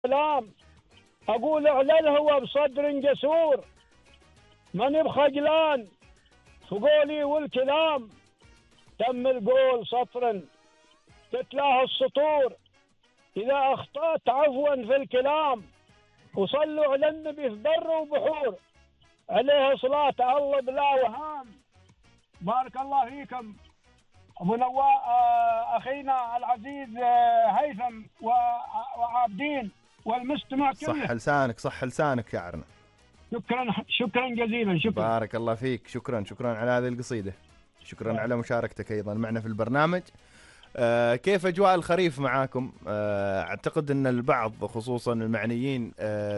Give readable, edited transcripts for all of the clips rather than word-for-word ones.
كلام، أقول اعلن هو بصدر جسور، من بخجلان في قولي والكلام، تم القول سطر تتلاه السطور، إذا أخطأت عفوا في الكلام، وصلوا على النبي في بر وبحور، عليه صلاة الله بلا وهام. بارك الله فيكم أبو نواء، أخينا العزيز هيثم وعابدين والمستمع كله. صح لسانك صح لسانك شعرنا. شكرا جزيلا. شكرا. بارك الله فيك. شكرا على هذه القصيدة. شكرا على مشاركتك أيضا معنا في البرنامج. كيف أجواء الخريف معاكم؟ أعتقد أن البعض خصوصا المعنيين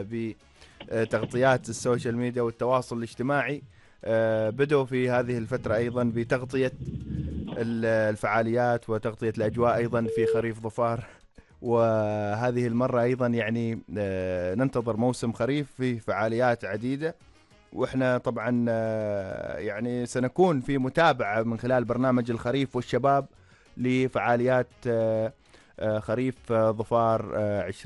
بتغطيات السوشيال ميديا والتواصل الاجتماعي بدأوا في هذه الفترة أيضا بتغطية الفعاليات وتغطية الأجواء أيضا في خريف ظفار. وهذه المرة أيضا يعني ننتظر موسم خريف فيه فعاليات عديدة، وإحنا طبعا يعني سنكون في متابعة من خلال برنامج الخريف والشباب لفعاليات خريف ظفار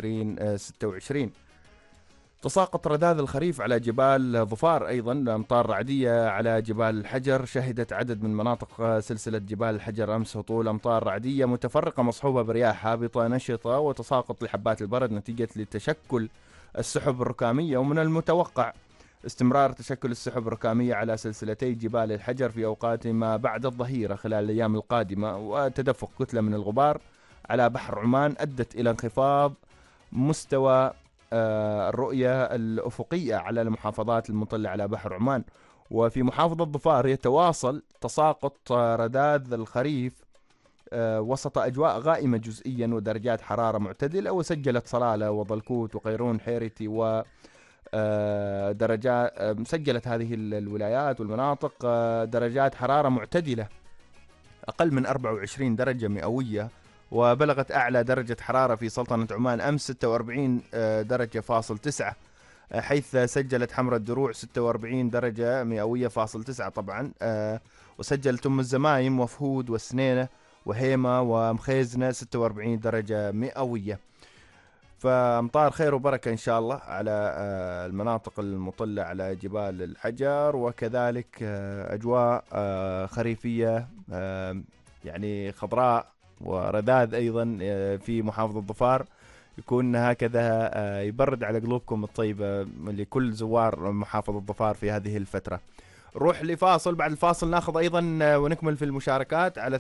2026. تساقط رذاذ الخريف على جبال ظفار، أيضا أمطار رعدية على جبال الحجر. شهدت عدد من مناطق سلسلة جبال الحجر أمس هطول أمطار رعدية متفرقة مصحوبة برياح هابطة نشطة وتساقط لحبات البرد نتيجة لتشكل السحب الركامية. ومن المتوقع استمرار تشكل السحب الركامية على سلسلتي جبال الحجر في أوقات ما بعد الظهيرة خلال الأيام القادمة، وتدفق كتلة من الغبار على بحر عمان أدت إلى انخفاض مستوى الرؤية الأفقية على المحافظات المطلة على بحر عمان. وفي محافظة ظفار يتواصل تساقط رذاذ الخريف وسط أجواء غائمة جزئيا ودرجات حرارة معتدلة. وسجلت صلالة وضلكوت وقيرون حيرتي و درجات سجلت هذه الولايات والمناطق درجات حرارة معتدلة أقل من 24 درجة مئوية. وبلغت أعلى درجة حرارة في سلطنة عمان أمس 46 درجة فاصل 9، حيث سجلت حمرة الدروع 46 درجة مئوية فاصل 9 طبعا. وسجلت أم الزمايم وفهود وسنينة وهيمة ومخيزنة 46 درجة مئوية. فأمطار خير وبركة إن شاء الله على المناطق المطلة على جبال الحجر، وكذلك أجواء خريفية يعني خضراء ورذاذ أيضا في محافظة ظفار، يكون هكذا يبرد على قلوبكم الطيبة لكل زوار محافظة ظفار في هذه الفترة. نروح لفاصل، بعد الفاصل ناخذ أيضا ونكمل في المشاركات على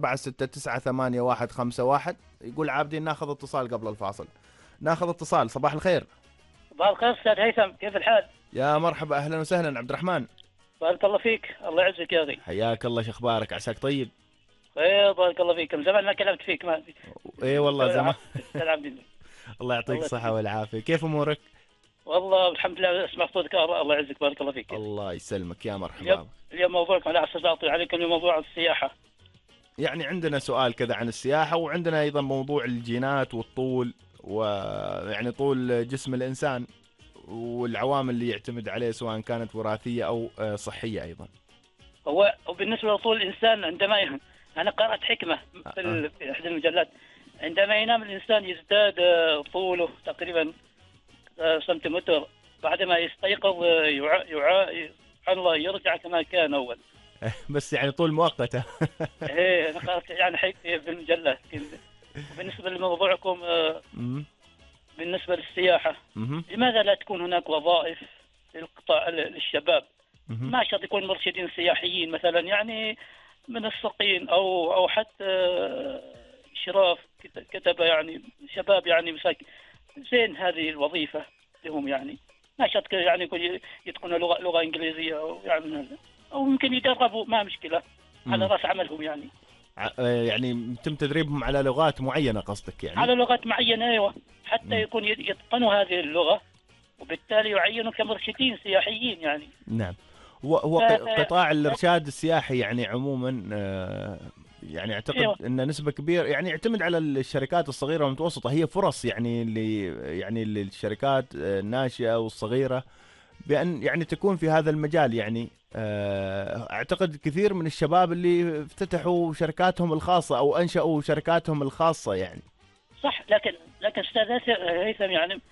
24698151. يقول عابدين ناخذ اتصال قبل الفاصل. ناخذ اتصال. صباح الخير. صباح الخير استاذ هيثم، كيف الحال؟ يا مرحبا، اهلا وسهلا عبد الرحمن. بارك الله فيك، الله يعزك يا اخي. حياك الله، شخبارك؟ عساك طيب؟ ايه بارك الله فيك، من زمان ما كلمت فيك. ما ايه والله زمان. الله يعطيك الله الصحة والعافية. كيف امورك؟ والله الحمد لله، اسمع صوتك الله يعزك، بارك الله فيك. الله يسلمك، يا مرحبا. اليوم موضوعكم على اساس اعطي عليكم موضوع السياحة. يعني عندنا سؤال كذا عن السياحة، وعندنا ايضا موضوع الجينات والطول، ويعني طول جسم الانسان والعوامل اللي يعتمد عليه سواء كانت وراثية او صحية ايضا. هو وبالنسبة لطول الانسان عندما انا قرأت حكمة في احدى المجلات، عندما ينام الانسان يزداد طوله تقريبا سنتيمتر، بعدما يستيقظ سبحان الله يرجع كما كان اول. بس يعني طول مؤقتة. ايه انا قرأت يعني حكمة في المجلة. بالنسبة لموضوعكم بالنسبة للسياحة، لماذا لا تكون هناك وظائف للقطاع للشباب؟ ما شرط يكون مرشدين سياحيين مثلا، يعني منسقين او حتى اشراف كتبة، يعني شباب يعني مساكين زين هذه الوظيفة لهم، يعني ما شرط يعني يتقنوا لغة انجليزية او يعني هذا، او ممكن يدربوا ما مشكلة على راس عملهم يعني. يعني يتم تدريبهم على لغات معينة قصدك يعني؟ على لغات معينة ايوه، حتى يكون يتقنوا هذه اللغة، وبالتالي يعينوا كمرشدين سياحيين يعني. نعم. هو قطاع الإرشاد السياحي يعني عموما يعني اعتقد ان نسبة كبيرة يعني يعتمد على الشركات الصغيرة والمتوسطة. هي فرص يعني للشركات الناشئة والصغيرة بأن يعني تكون في هذا المجال. يعني اعتقد كثير من الشباب اللي افتتحوا شركاتهم الخاصة او انشأوا شركاتهم الخاصة يعني. صح، لكن أستاذ هيثم يعني